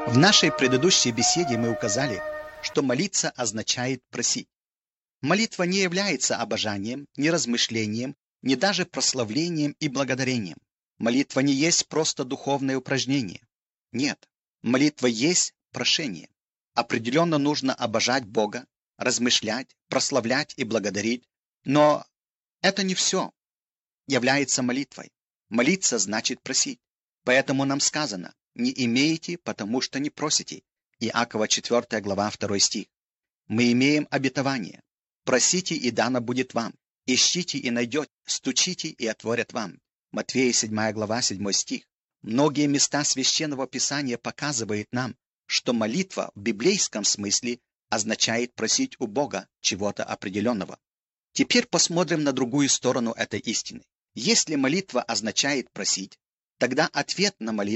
В нашей предыдущей беседе мы указали, что молиться означает просить. Молитва не является обожанием, ни размышлением, ни даже прославлением и благодарением. Молитва не есть просто духовное упражнение. Нет, молитва есть прошение. Определенно нужно обожать Бога, размышлять, прославлять и благодарить, но это не все является молитвой. Молиться значит просить. Поэтому нам сказано: «Не имеете, потому что не просите». Иакова 4 глава 2 стих. Мы имеем обетование: «Просите, и дано будет вам, ищите, и найдете, стучите, и отворят вам». Матфея 7 глава 7 стих. Многие места Священного Писания показывают нам, что молитва в библейском смысле означает просить у Бога чего-то определенного. Теперь посмотрим на другую сторону этой истины. Если молитва означает просить, тогда ответ на молитву